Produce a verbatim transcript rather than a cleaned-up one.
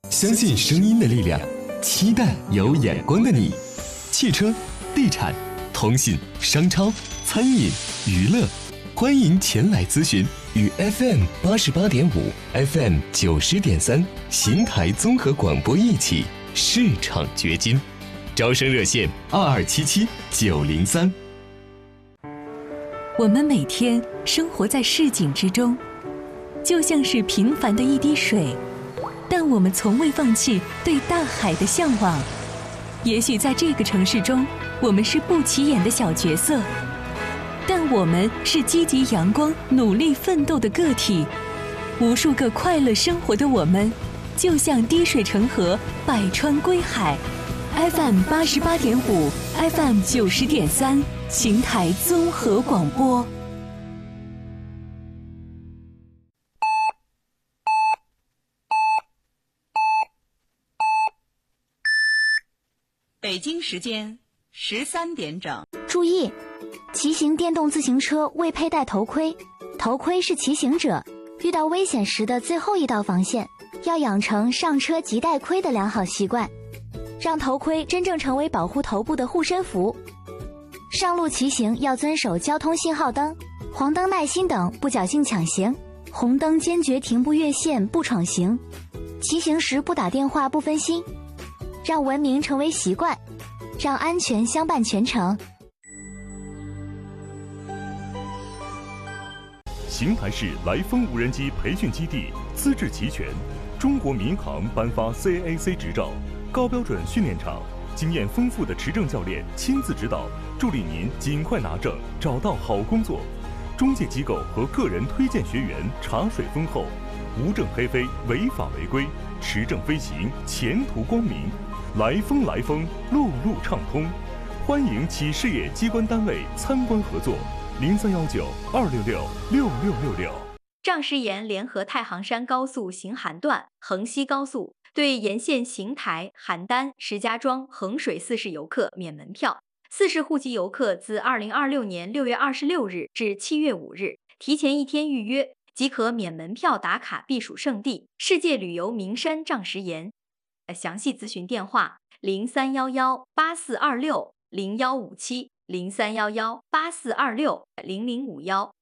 相信声音的力量，期待有眼光的你。汽车、地产、通信、商超、餐饮、娱乐，欢迎前来咨询。与 F M 八十八点五、F M 九十点三邢台综合广播一起市场掘金。招生热线二二七七九零三。 我们每天生活在市井之中，就像是平凡的一滴水，但我们从未放弃对大海的向往。也许在这个城市中，我们是不起眼的小角色，但我们是积极阳光、努力奋斗的个体。无数个快乐生活的我们，就像滴水成河，百川归海。F M 八十八点五 ，F M 九十点三，邢台综合广播。 北京时间十三点整。 注意，骑行电动自行车未佩戴头盔，头盔是骑行者遇到危险时的最后一道防线，要养成上车即戴盔的良好习惯，让头盔真正成为保护头部的护身符。上路骑行要遵守交通信号灯、黄灯耐心等，不侥幸抢行；红灯坚决停不越线、不闯行。骑行时不打电话、不分心，让文明成为习惯，让安全相伴全程。 邢台市来风无人机培训基地资质齐全，中国民航颁发 C A A C 执照，高标准训练场，经验丰富的持证教练亲自指导，助力您尽快拿证，找到好工作。中介机构和个人推荐学员茶水丰厚，无证黑飞、违法违规，持证飞行，前途光明。来风来风，路路畅通，欢迎企事业机关单位参观合作。零三幺九二六六六六六六。 仗石岩联合太行山高速行邯段、衡西高速对沿线邢台、邯郸、石家庄、衡水四市游客免门票。四市户籍游客自二零二六年六月二十六日至七月五日提前一天预约，即可免门票打卡避暑胜地世界旅游名山仗石岩。详细咨询电话：零三幺幺八四二六零幺五七零三幺幺八四二六零零五幺。